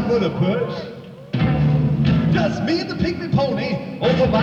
for the push. Just me and the pygmy pony over my